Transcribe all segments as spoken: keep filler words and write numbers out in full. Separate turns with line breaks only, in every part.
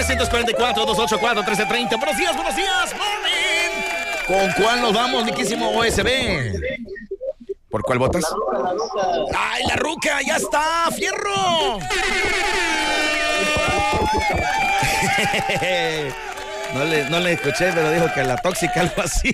cuatro cuatro, dos ocho cuatro, uno tres tres cero. Buenos días, buenos días, morning. ¿Con cuál nos vamos, miquísimo O S B? ¿Por cuál votas? ¡Ay, la ruca! ¡Ya está! ¡Fierro! No le, no le escuché, pero dijo que la tóxica, algo así.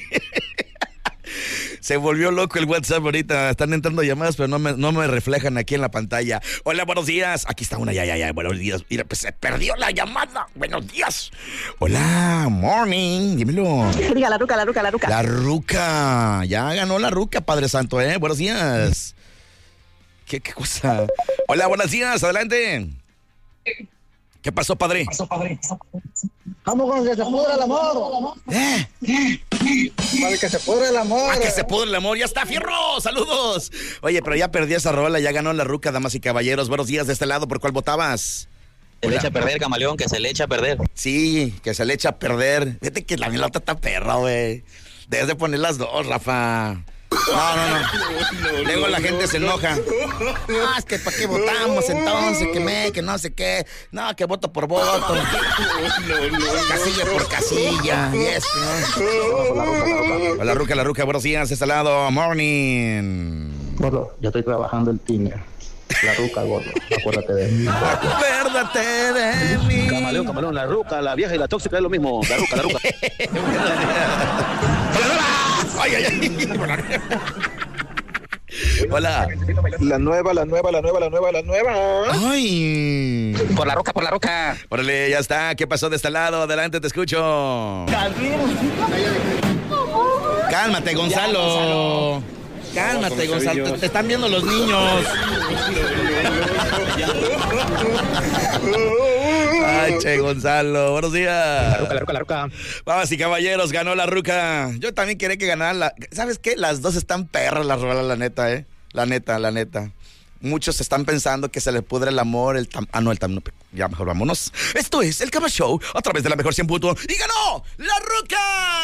Se volvió loco el WhatsApp ahorita. Están entrando llamadas, pero no me, no me reflejan aquí en la pantalla. Hola, buenos días. Aquí está una, ya, ya, ya. Buenos días. Mira, pues se perdió la llamada. Buenos días. Hola, morning. Dímelo.
Diga, la ruca, la ruca, la ruca.
La ruca. Ya ganó la ruca, Padre Santo, ¿eh? Buenos días. ¿Qué, qué cosa? Hola, buenos días. Adelante. ¿Qué pasó, padre? ¿Qué pasó, padre?
Vamos con que se pudra el amor.
¿Eh?
Para que se pudra el amor.
Para que se pudra el amor. Ya está, fierro. Saludos. Oye, pero ya perdí esa rola. Ya ganó la ruca, damas y caballeros. Buenos días de este lado. ¿Por cuál votabas?
Se le echa a perder, camaleón, que se le echa a perder.
Sí, que se le echa a perder. Fíjate que la milota está perra, güey. Debes de poner las dos, Rafa. No, no, no. Luego la gente se enoja. Ah, es que ¿para qué votamos entonces? Que me, que no sé qué. No, que voto por voto. Casilla por casilla. Yes, ¿no? La ruca, la ruca. Buenos días, de este lado. Morning.
Gordo, yo estoy trabajando el Tinder. La ruca, gordo. Acuérdate de mí.
Acuérdate de mí.
Camaleón, camaleón, la ruca, la vieja y la tóxica es lo mismo. La ruca, la ruca.
Ay, ay, ay. Hola.
La nueva, la nueva, la nueva, la nueva, la nueva.
Ay.
Por la roca, por la roca.
Órale, ya está. ¿Qué pasó de este lado? Adelante, te escucho. Cálmate, Gonzalo. Cálmate, Gonzalo. Te, te están viendo los niños. Ay, che, Gonzalo. Buenos días.
La ruca, la ruca, la ruca.
Vamos y caballeros, ganó la ruca. Yo también quería que ganara la... ¿Sabes qué? Las dos están perras las rolas, la neta, ¿eh? La neta, la neta. Muchos están pensando que se les pudre el amor, el tam... Ah, no, el tam... No, ya mejor vámonos. Esto es El Cama Show, a través de la Mejor cien punto. ¡Y ganó la ruca!